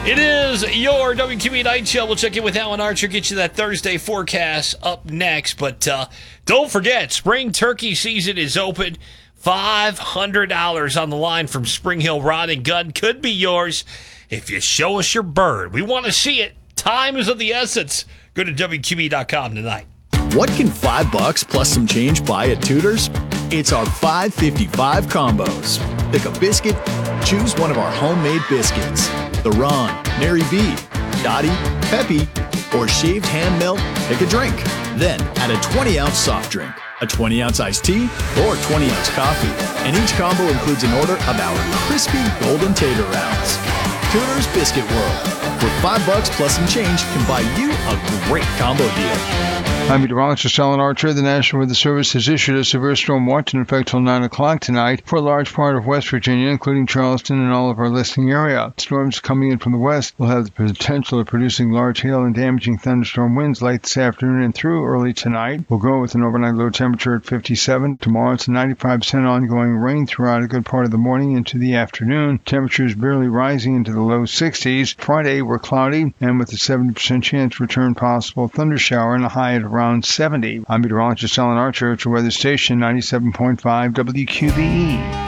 It is your WQB Night Show. We'll check in with Alan Archer, get you that Thursday forecast up next. But don't forget, spring turkey season is open. $500 on the line from Spring Hill Rod and Gun could be yours if you show us your bird. We want to see it. Time is of the essence. Go to WQB.com tonight. What can $5 plus some change buy at Tudor's? It's our $5.55 combos. Pick a biscuit, choose one of our homemade biscuits. The Ron, Mary B, Dottie, Peppy, or shaved ham milk, pick a drink. Then add a 20-ounce soft drink, a 20-ounce iced tea, or 20-ounce coffee. And each combo includes an order of our crispy golden tater rounds. Tudor's Biscuit World, where $5 plus some change can buy you a great combo deal. I'm meteorologist Alan Archer. The National Weather Service has issued a severe storm watch in effect till 9 o'clock tonight for a large part of West Virginia, including Charleston and all of our listening area. Storms coming in from the west will have the potential of producing large hail and damaging thunderstorm winds late this afternoon and through early tonight. We'll go with an overnight low temperature at 57. Tomorrow it's a 95% ongoing rain throughout a good part of the morning into the afternoon. Temperatures barely rising into the low 60s. Friday we're cloudy and with a 70% chance return possible thundershower and a high at around 70. I'm meteorologist Alan Archer at your weather station 97.5 WQBE.